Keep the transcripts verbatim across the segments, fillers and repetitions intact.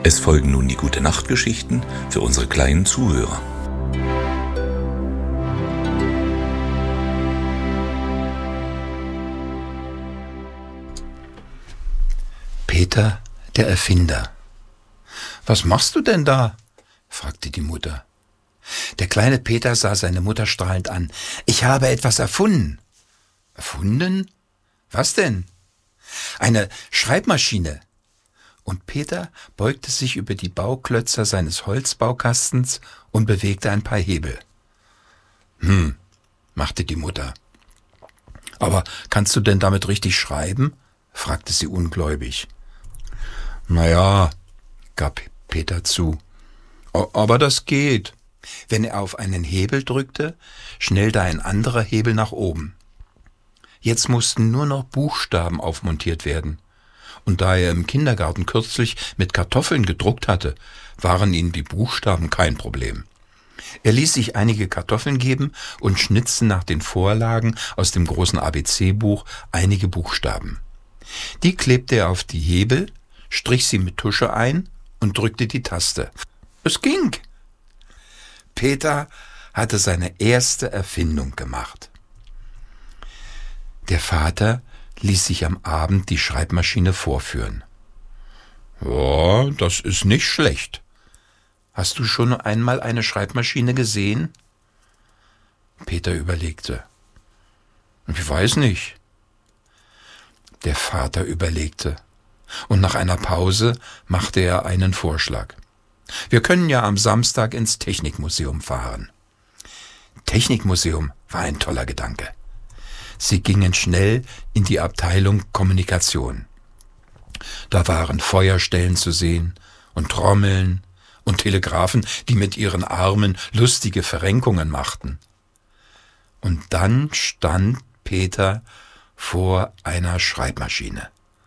Es folgen nun die Gute-Nacht-Geschichten für unsere kleinen Zuhörer. Peter, der Erfinder. »Was machst du denn da?« fragte die Mutter. Der kleine Peter sah seine Mutter strahlend an. »Ich habe etwas erfunden.« »Erfunden? Was denn?« »Eine Schreibmaschine.« Und Peter beugte sich über die Bauklötzer seines Holzbaukastens und bewegte ein paar Hebel. »Hm«, machte die Mutter. »Aber kannst du denn damit richtig schreiben?« fragte sie ungläubig. »Naja«, gab Peter zu, »aber das geht.« Wenn er auf einen Hebel drückte, schnellte ein anderer Hebel nach oben. Jetzt mussten nur noch Buchstaben aufmontiert werden. Und da er im Kindergarten kürzlich mit Kartoffeln gedruckt hatte, waren ihm die Buchstaben kein Problem. Er ließ sich einige Kartoffeln geben und schnitzte nach den Vorlagen aus dem großen A B C-Buch einige Buchstaben. Die klebte er auf die Hebel, strich sie mit Tusche ein und drückte die Taste. Es ging! Peter hatte seine erste Erfindung gemacht. Der Vater ließ sich am Abend die Schreibmaschine vorführen. »Ja, das ist nicht schlecht. Hast du schon einmal eine Schreibmaschine gesehen?« Peter überlegte. »Ich weiß nicht.« Der Vater überlegte, und nach einer Pause machte er einen Vorschlag. »Wir können ja am Samstag ins Technikmuseum fahren.« Technikmuseum war ein toller Gedanke. Sie gingen schnell in die Abteilung Kommunikation. Da waren Feuerstellen zu sehen und Trommeln und Telegraphen, die mit ihren Armen lustige Verrenkungen machten. Und dann stand Peter vor einer Schreibmaschine.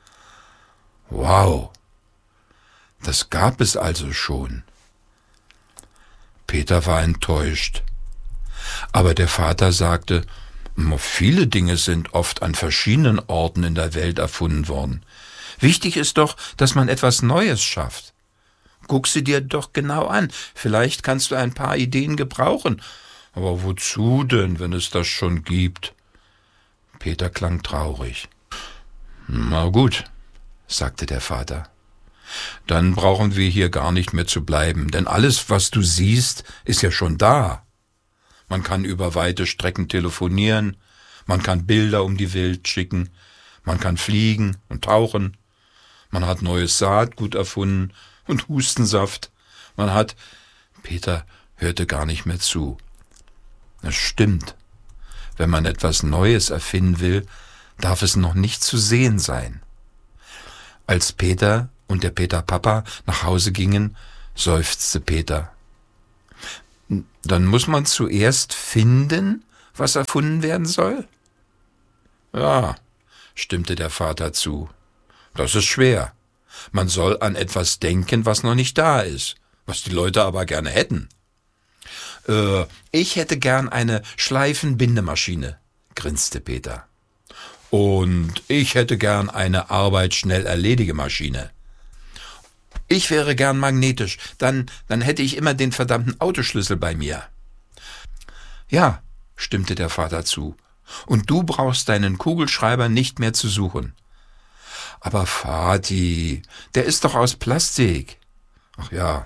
Wow, das gab es also schon. Peter war enttäuscht. Aber der Vater sagte, viele Dinge sind oft an verschiedenen Orten in der Welt erfunden worden. Wichtig ist doch, dass man etwas Neues schafft. Guck sie dir doch genau an. Vielleicht kannst du ein paar Ideen gebrauchen. Aber wozu denn, wenn es das schon gibt? Peter klang traurig. Na gut, sagte der Vater. Dann brauchen wir hier gar nicht mehr zu bleiben, denn alles, was du siehst, ist ja schon da. Man kann über weite Strecken telefonieren, man kann Bilder um die Welt schicken, man kann fliegen und tauchen, man hat neues Saatgut erfunden und Hustensaft, man hat... Peter hörte gar nicht mehr zu. Es stimmt, wenn man etwas Neues erfinden will, darf es noch nicht zu sehen sein. Als Peter und der Peter-Papa nach Hause gingen, seufzte Peter. Dann muss man zuerst finden, was erfunden werden soll? Ja, stimmte der Vater zu. Das ist schwer. Man soll an etwas denken, was noch nicht da ist, was die Leute aber gerne hätten. Äh, ich hätte gern eine Schleifenbindemaschine, grinste Peter. Und ich hätte gern eine Arbeit-schnell-erledige-Maschine. Ich wäre gern magnetisch, dann, dann hätte ich immer den verdammten Autoschlüssel bei mir. Ja, stimmte der Vater zu, und du brauchst deinen Kugelschreiber nicht mehr zu suchen. Aber Vati, der ist doch aus Plastik. Ach ja.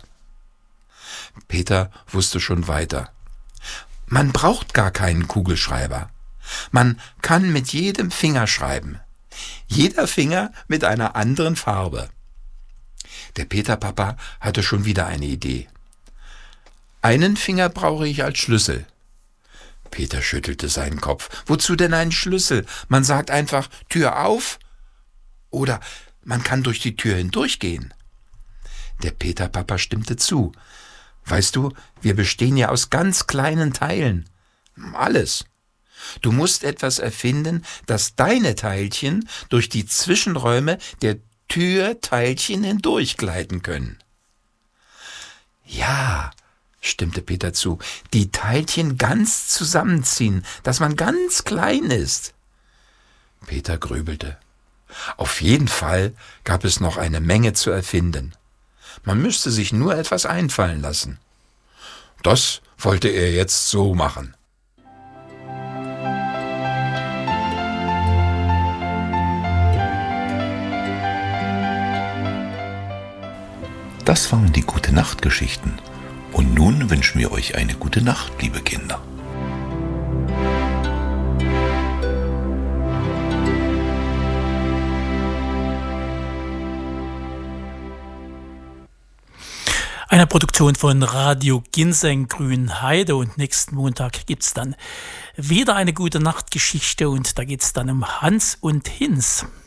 Peter wusste schon weiter. Man braucht gar keinen Kugelschreiber. Man kann mit jedem Finger schreiben. Jeder Finger mit einer anderen Farbe. Der Peter-Papa hatte schon wieder eine Idee. Einen Finger brauche ich als Schlüssel. Peter schüttelte seinen Kopf. Wozu denn einen Schlüssel? Man sagt einfach Tür auf oder man kann durch die Tür hindurchgehen. Der Peter-Papa stimmte zu. Weißt du, wir bestehen ja aus ganz kleinen Teilen. Alles. Du musst etwas erfinden, das deine Teilchen durch die Zwischenräume der Türteilchen hindurchgleiten können. Ja, stimmte Peter zu, die Teilchen ganz zusammenziehen, dass man ganz klein ist. Peter grübelte. Auf jeden Fall gab es noch eine Menge zu erfinden. Man müsste sich nur etwas einfallen lassen. Das wollte er jetzt so machen. Das waren die Gute-Nacht-Geschichten. Und nun wünschen wir euch eine gute Nacht, liebe Kinder. Eine Produktion von Radio Ginseng Grünheide, und nächsten Montag gibt es dann wieder eine Gute-Nacht-Geschichte und da geht es dann um Hans und Hinz.